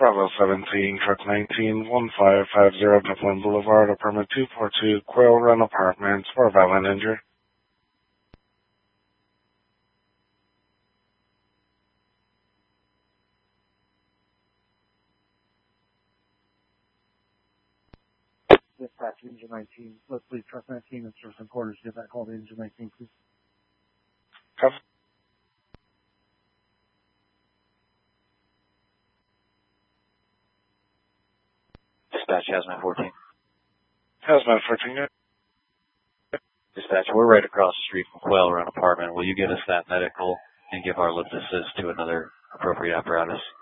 Bravo 17, truck 19, 1550 Dublin Boulevard, apartment 242, Quail Run Apartments, for a violent injury. Dispatch Engine 19. Let's leave truck 19 and serve some quarters. Get that call to Engine 19, please. Copy. Dispatch Hazmat 14. Hazmat 14, yeah. Dispatch, we're right across the street from Quail Run Apartment. Will you get us that medical and give our lift assist to another appropriate apparatus?